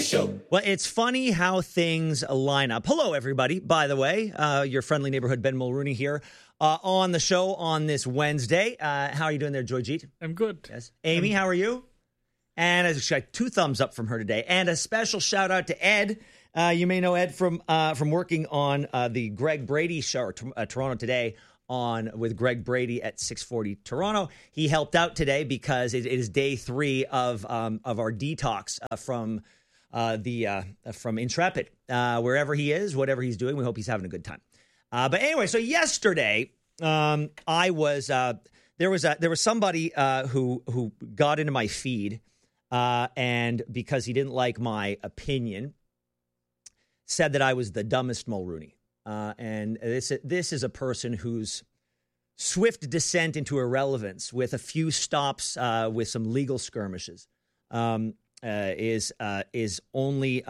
Show. Well, it's funny how things line up. Hello, everybody. By the way, your friendly neighborhood Ben Mulrooney here on the show on this Wednesday. How are you doing there, Joyjeet? I'm good. Yes. Amy, how are you? And I got 2 thumbs up from her today. And a special shout out to Ed. You may know Ed from working on the Greg Brady show, Toronto Today, with Greg Brady at 640 Toronto. He helped out today because it is day 3 of our detox from Intrepid. Wherever he is, whatever he's doing, we hope he's having a good time. But anyway, so yesterday, there was somebody who got into my feed, and because he didn't like my opinion, said that I was the dumbest Mulrooney. And this is a person whose swift descent into irrelevance with a few stops with some legal skirmishes is only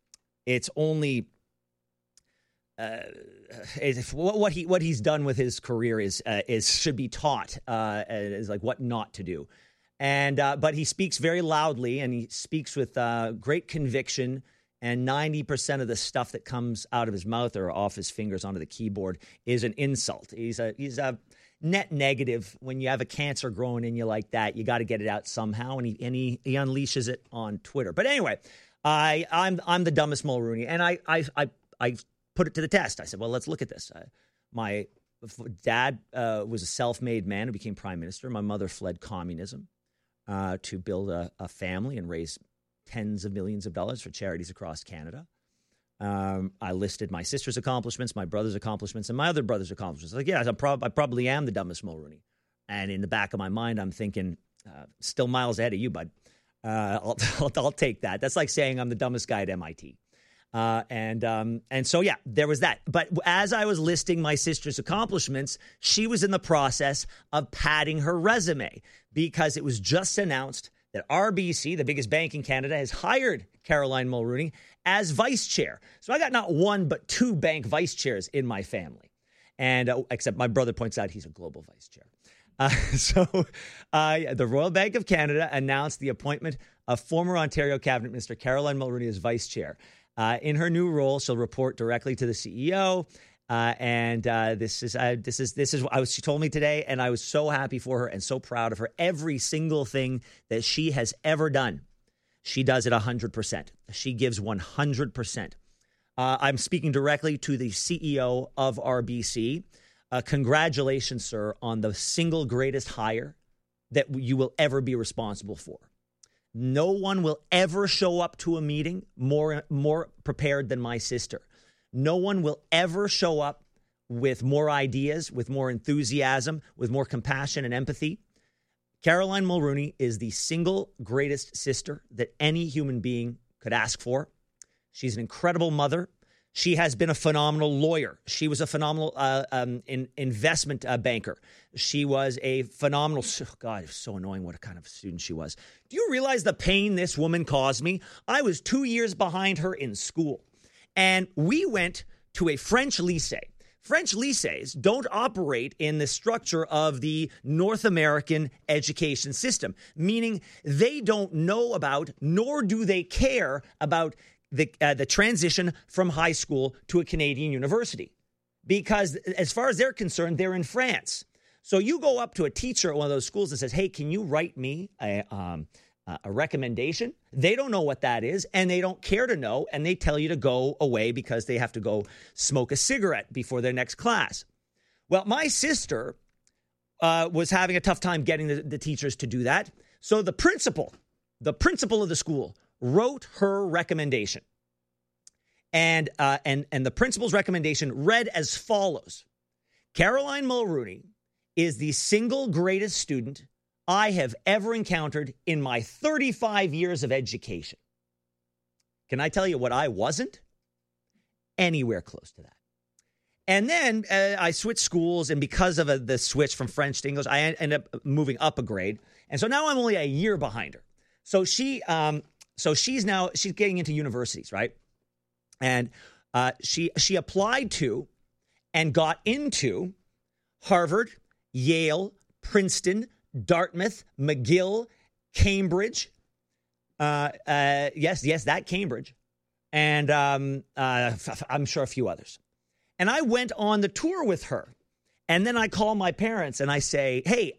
what he's done with his career is should be taught is like what not to do. And but he speaks very loudly and he speaks with great conviction. And 90% of the stuff that comes out of his mouth or off his fingers onto the keyboard is an insult. He's a net negative. When you have a cancer growing in you like that, you got to get it out somehow. And he unleashes it on Twitter. But anyway, I'm the dumbest Mulrooney, and I put it to the test. I said, well, let's look at this. My dad was a self-made man who became prime minister. My mother fled communism to build a family and raise tens of millions of dollars for charities across Canada. I listed my sister's accomplishments, my brother's accomplishments, and my other brother's accomplishments. Like, yeah, I probably am the dumbest Mulrooney. And in the back of my mind, I'm thinking, still miles ahead of you, bud. I'll take that. That's like saying I'm the dumbest guy at MIT. And so, yeah, there was that. But as I was listing my sister's accomplishments, she was in the process of padding her resume because it was just announced that RBC, the biggest bank in Canada, has hired Caroline Mulrooney as vice chair. So I got not one, but 2 bank vice chairs in my family. And except my brother points out he's a global vice chair. The Royal Bank of Canada announced the appointment of former Ontario Cabinet Minister Caroline Mulrooney as vice chair. In her new role, she'll report directly to the CEO. She told me today, and I was so happy for her and so proud of her. Every single thing that she has ever done, she does it 100%. She gives 100%. I'm speaking directly to the CEO of RBC. Congratulations, sir, on the single greatest hire that you will ever be responsible for. No one will ever show up to a meeting more prepared than my sister. No one will ever show up with more ideas, with more enthusiasm, with more compassion and empathy. Caroline Mulrooney is the single greatest sister that any human being could ask for. She's an incredible mother. She has been a phenomenal lawyer. She was a phenomenal investment banker. She was a phenomenal, God, it was so annoying what kind of student she was. Do you realize the pain this woman caused me? I was 2 years behind her in school. And we went to a French lycée. French lycées don't operate in the structure of the North American education system, meaning they don't know about, nor do they care about the transition from high school to a Canadian university. Because as far as they're concerned, they're in France. So you go up to a teacher at one of those schools and says, hey, can you write me a recommendation? They don't know what that is, and they don't care to know, and they tell you to go away because they have to go smoke a cigarette before their next class. Well, my sister was having a tough time getting the teachers to do that. So the principal of the school wrote her recommendation. And the principal's recommendation read as follows. Caroline Mulrooney is the single greatest student I have ever encountered in my 35 years of education. Can I tell you what I wasn't? Anywhere close to that. And then I switched schools, and because of the switch from French to English, I ended up moving up a grade. And so now I'm only a year behind her. So she's getting into universities, right? And she applied to and got into Harvard, Yale, Princeton, Dartmouth, McGill, Cambridge, Yes, that Cambridge. And I'm sure a few others. And I went on the tour with her. And then I call my parents and I say, hey,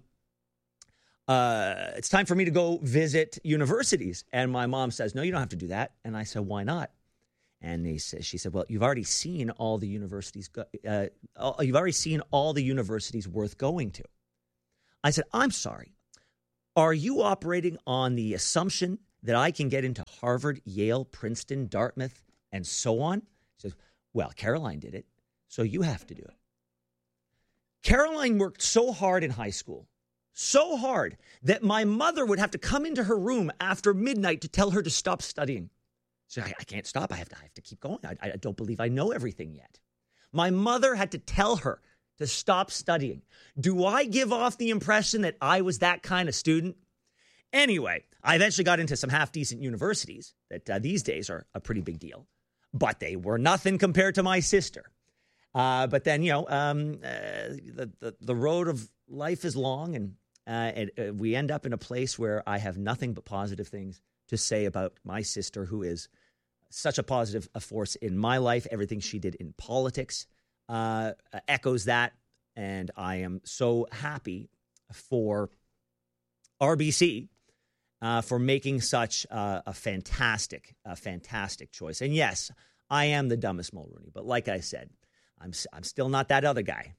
it's time for me to go visit universities. And my mom says, no, you don't have to do that. And I said, why not? And she said, well, you've already seen all the universities. You've already seen all the universities worth going to. I said, I'm sorry. Are you operating on the assumption that I can get into Harvard, Yale, Princeton, Dartmouth, and so on? She says, well, Caroline did it, so you have to do it. Caroline worked so hard in high school, so hard that my mother would have to come into her room after midnight to tell her to stop studying. So I can't stop. I have to keep going. I don't believe I know everything yet. My mother had to tell her to stop studying. Do I give off the impression that I was that kind of student? Anyway, I eventually got into some half-decent universities that these days are a pretty big deal. But they were nothing compared to my sister. But then, the road of life is long, and we end up in a place where I have nothing but positive things to say about my sister, who is such a positive force in my life. Everything she did in politics echoes that. And I am so happy for RBC for making such a fantastic choice. And yes, I am the dumbest Mulrooney, but like I said, I'm still not that other guy.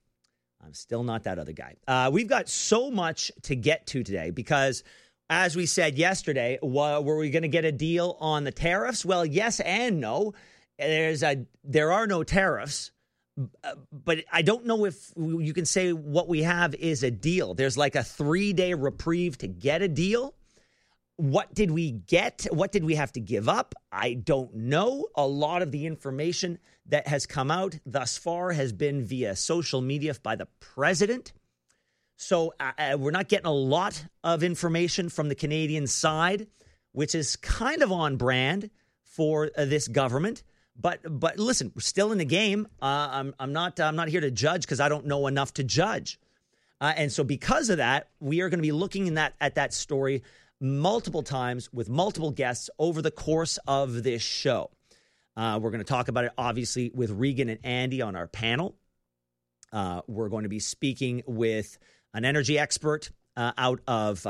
We've got so much to get to today because, as we said yesterday, were we going to get a deal on the tariffs? Well, yes and no. There are no tariffs, but I don't know if you can say what we have is a deal. There's like a 3-day reprieve to get a deal. What did we get? What did we have to give up? I don't know. A lot of the information that has come out thus far has been via social media by the president. So we're not getting a lot of information from the Canadian side, which is kind of on brand for this government. But listen, we're still in the game. I'm not here to judge because I don't know enough to judge. And so because of that, we are going to be looking at that story multiple times with multiple guests over the course of this show. We're going to talk about it, obviously, with Regan and Andy on our panel. We're going to be speaking with an energy expert out of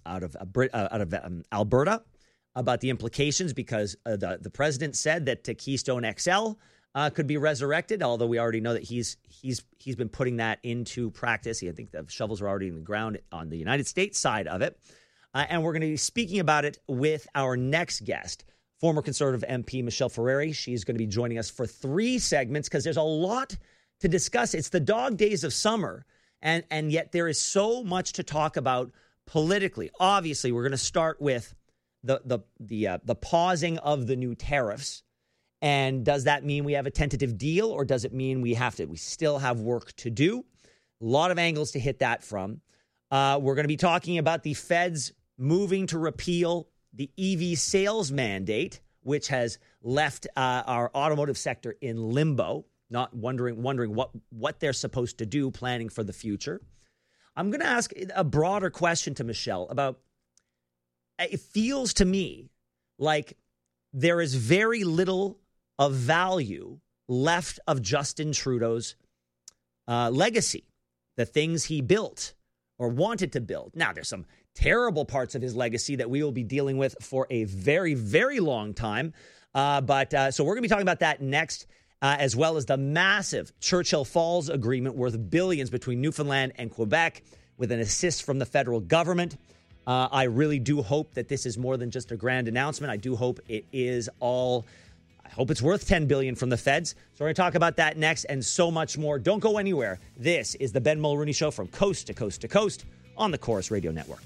Alberta about the implications, because the president said that Keystone XL could be resurrected, although we already know that he's been putting that into practice. I think the shovels are already in the ground on the United States side of it. And we're going to be speaking about it with our next guest, former Conservative MP Michelle Ferreri. She's going to be joining us for 3 segments because there's a lot to discuss. It's the dog days of summer, and yet there is so much to talk about politically. Obviously, we're going to start with the pausing of the new tariffs. And does that mean we have a tentative deal, or does it mean we still have work to do? A lot of angles to hit that from. We're going to be talking about the feds moving to repeal the EV sales mandate, which has left our automotive sector in limbo, not wondering what they're supposed to do, planning for the future. I'm going to ask a broader question to Michelle about, it feels to me like there is very little of value left of Justin Trudeau's legacy, the things he built or wanted to build. Now, there's some terrible parts of his legacy that we will be dealing with for a very, very long time. So we're going to be talking about that next, as well as the massive Churchill Falls agreement worth billions between Newfoundland and Quebec with an assist from the federal government. I really do hope that this is more than just a grand announcement. I do hope it is all. I hope it's worth $10 billion from the feds. So we're going to talk about that next and so much more. Don't go anywhere. This is the Ben Mulrooney Show from coast to coast to coast on the Corus Radio Network.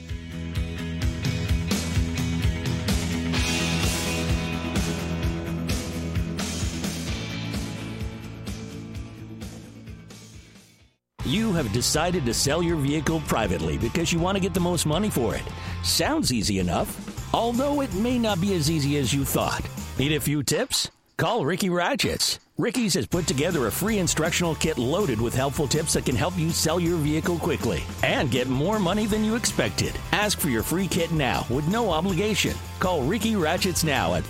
You have decided to sell your vehicle privately because you want to get the most money for it. Sounds easy enough, although it may not be as easy as you thought. Need a few tips? Call Ricky Ratchets. Ricky's has put together a free instructional kit loaded with helpful tips that can help you sell your vehicle quickly and get more money than you expected. Ask for your free kit now with no obligation. Call Ricky Ratchets now at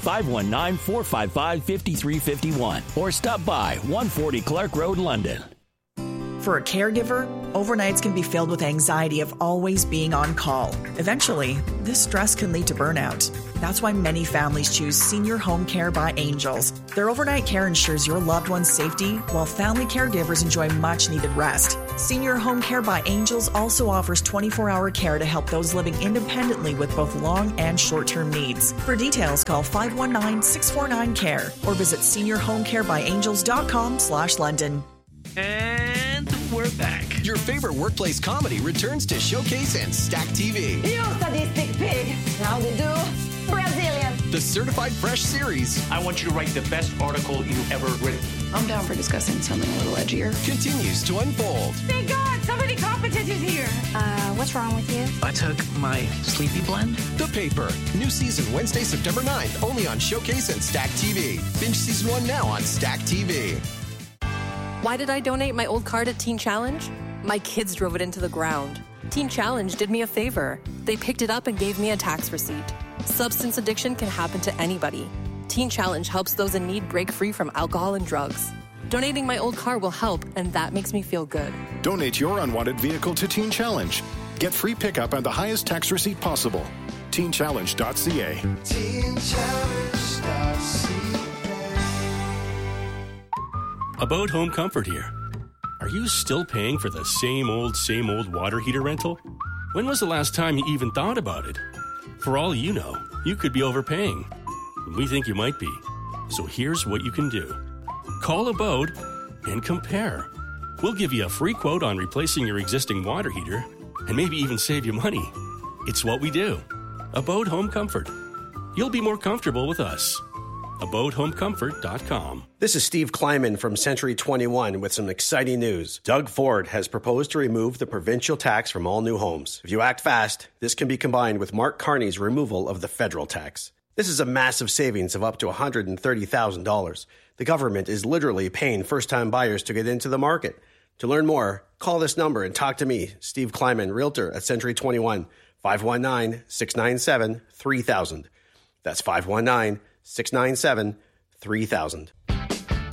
519-455-5351 or stop by 140 Clark Road, London. For a caregiver, overnights can be filled with anxiety of always being on call. Eventually, this stress can lead to burnout. That's why many families choose Senior Home Care by Angels. Their overnight care ensures your loved one's safety, while family caregivers enjoy much-needed rest. Senior Home Care by Angels also offers 24-hour care to help those living independently with both long and short-term needs. For details, call 519-649-CARE or visit seniorhomecarebyangels.com/London. And we're back. Your favorite workplace comedy returns to Showcase and Stack TV. You sadistic pig. How they do? Brazilian. The Certified Fresh series I want you to write the best article you've ever written. I'm down for discussing something a little edgier. continues to unfold. Thank God, somebody competent is here. What's wrong with you? I took my sleepy blend. The Paper. New season Wednesday, September 9th, only on Showcase and Stack TV. Binge season 1 now on Stack TV. Why did I donate my old car to Teen Challenge? My kids drove it into the ground. Teen Challenge did me a favor. They picked it up and gave me a tax receipt. Substance addiction can happen to anybody. Teen Challenge helps those in need break free from alcohol and drugs. Donating my old car will help, and that makes me feel good. Donate your unwanted vehicle to Teen Challenge. Get free pickup and the highest tax receipt possible. TeenChallenge.ca. About Home Comfort here. Are you still paying for the same old water heater rental? When was the last time you even thought about it? For all you know, you could be overpaying. We think you might be. So here's what you can do. Call Abode and compare. We'll give you a free quote on replacing your existing water heater and maybe even save you money. It's what we do. Abode Home Comfort. You'll be more comfortable with us. AbodeHomeComfort.com. This is Steve Kleiman from Century 21 with some exciting news. Doug Ford has proposed to remove the provincial tax from all new homes. If you act fast, this can be combined with Mark Carney's removal of the federal tax. This is a massive savings of up to $130,000. The government is literally paying first-time buyers to get into the market. To learn more, call this number and talk to me, Steve Kleiman, Realtor at Century 21, 519-697-3000. That's 519-697-3000.